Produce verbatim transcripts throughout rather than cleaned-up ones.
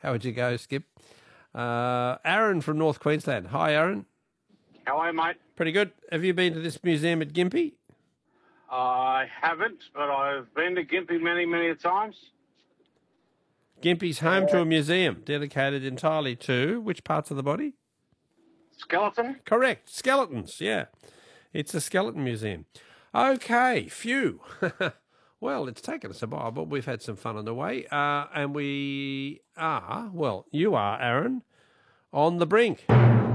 How would you go, Skip? Uh, Aaron from North Queensland. Hi, Aaron. How are you, mate? Pretty good. Have you been to this museum at Gympie? I haven't, but I've been to Gympie many, many times. Gympie's home to a museum dedicated entirely to which parts of the body? Skeleton? Correct. Skeletons, yeah. It's a skeleton museum. Okay, phew. Well, it's taken us a while, but we've had some fun on the way. Uh, and we are, well, you are, Aaron, on the brink.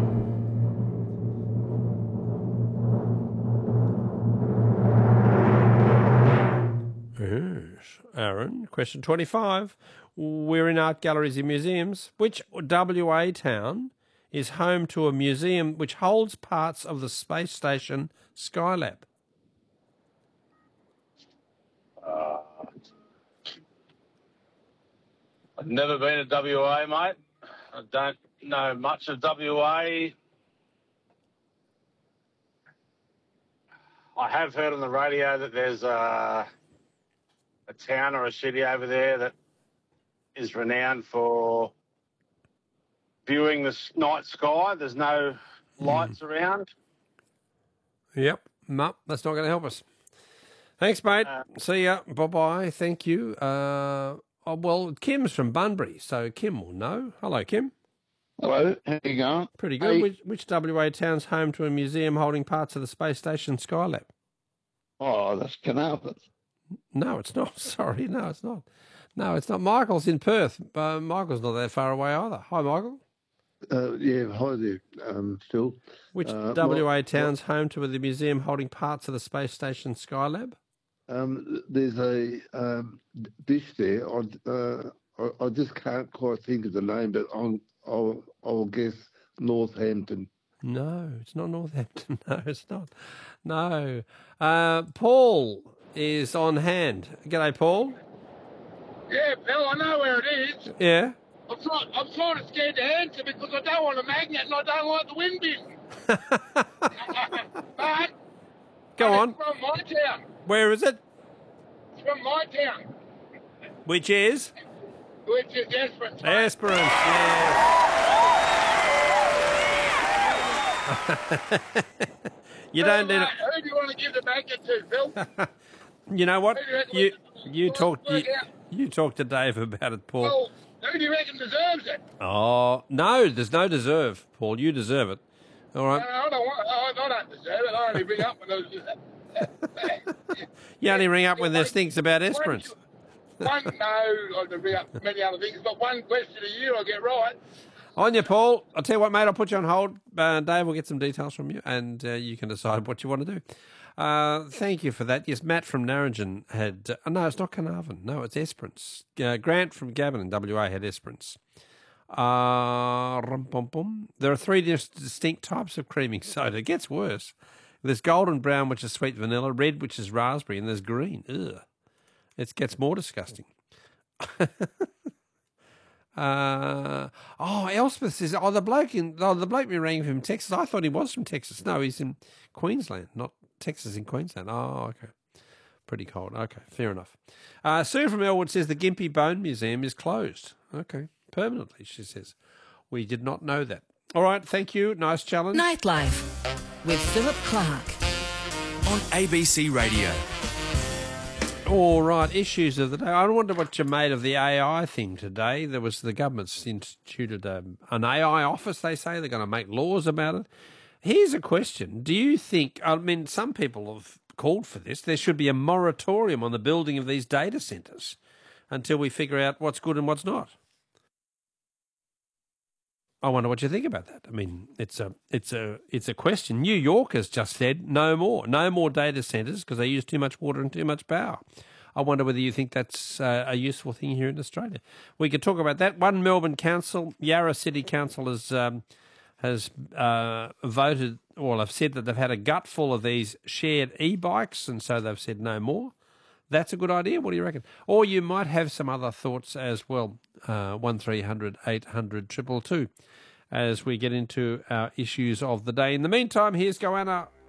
Yes, Aaron. Question twenty-five. We're in art galleries and museums. Which W A town is home to a museum which holds parts of the space station Skylab? Uh, I've never been to W A, mate. I don't know much of W A. I have heard on the radio that there's a, a town or a city over there that is renowned for viewing the night sky. There's no lights mm. around. Yep. No, that's not going to help us. Thanks, mate. Uh, See ya. Bye-bye. Thank you. Uh, oh, well, Kim's from Bunbury, so Kim will know. Hello, Kim. Hello. How you going? Pretty good. Hey. Which, which W A town's home to a museum holding parts of the space station Skylab? Oh, that's Carnarvon. No, it's not. Sorry. No, it's not. No, it's not. Michael's in Perth. Uh, Michael's not that far away either. Hi, Michael. Uh, yeah, hi there, um, Phil. Which uh, W A my, town's home to the museum holding parts of the space station Skylab? Um, there's a um, dish there. I, uh, I, I just can't quite think of the name, but I'll, I'll, I'll guess Northampton. No, it's not Northampton. No, it's not. No. Uh, Paul is on hand. G'day, Paul. Yeah, Phil, I know where it is. Yeah. I'm sort, I'm sort of scared to answer because I don't want a magnet and I don't like the wind business. But Go on. It's from my town. Where is it? It's from my town. Which is? Which is Esperance. Esperance, yeah. You don't need uh, it. Who do you want to give the magnet to, Phil? You know what? You you talk you, out? you talk to Dave about it, Paul. Well, who do you reckon deserves it? Oh no, there's no deserve, Paul. You deserve it. All right. No, I don't want. I, I don't deserve it. I only bring up when there's. You only ring up when there's things about Esperance. One, no, I can bring up many other things, but one question a year I get right. On you, Paul. I'll tell you what, mate. I'll put you on hold. Uh, Dave will get some details from you, and uh, you can decide what you want to do. Uh, thank you for that. Yes, Matt from Narrogin had... Uh, no, it's not Carnarvon. No, it's Esperance. Uh, Grant from Gavin in W A had Esperance. Uh, rum, bum, bum. There are three dis- distinct types of creaming soda. It gets worse. There's golden brown, which is sweet vanilla, red, which is raspberry, and there's green. Ugh. It gets more disgusting. Uh, oh, Elspeth says, oh, the bloke in, oh, the bloke me rang from Texas. I thought he was from Texas. No, he's in Queensland, not Texas in Queensland. Oh, okay. Pretty cold. Okay, fair enough. Uh, Sue from Elwood says the Gympie Bone Museum is closed. Okay, permanently, she says. We did not know that. All right, thank you. Nice challenge. Nightlife with Philip Clark on A B C Radio. All right, issues of the day. I wonder what you made of the A I thing today. There was the government's instituted um, an A I office, they say. They're going to make laws about it. Here's a question. Do you think, I mean, some people have called for this, there should be a moratorium on the building of these data centres until we figure out what's good and what's not. I wonder what you think about that. I mean, it's a it's a it's a question. New York has just said no more, no more data centres because they use too much water and too much power. I wonder whether you think that's uh, a useful thing here in Australia. We could talk about that. One Melbourne council, Yarra City Council, has um, has uh, voted, or have said that they've had a gutful of these shared e-bikes, and so they've said no more. That's a good idea. What do you reckon? Or you might have some other thoughts as well. Uh, one three hundred eight hundred two two two as we get into our issues of the day. In the meantime, here's Goanna